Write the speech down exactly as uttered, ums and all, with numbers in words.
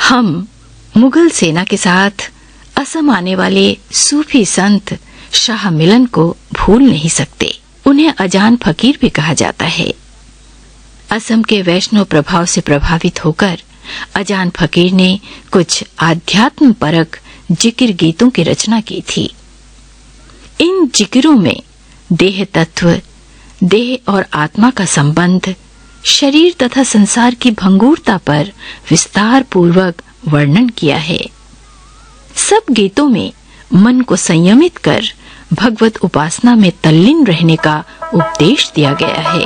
हम मुगल सेना के साथ असम आने वाले सूफी संत शाह मिलन को भूल नहीं सकते। उन्हें अजान फकीर भी कहा जाता है। असम के वैष्णव प्रभाव से प्रभावित होकर अजान फकीर ने कुछ आध्यात्म परक जिक्र गीतों की रचना की थी। इन जिक्रों में देह तत्व, देह और आत्मा का संबंध, शरीर तथा संसार की भंगुरता पर विस्तार पूर्वक वर्णन किया है। सब गीतों में मन को संयमित कर भगवत उपासना में तल्लीन रहने का उपदेश दिया गया है।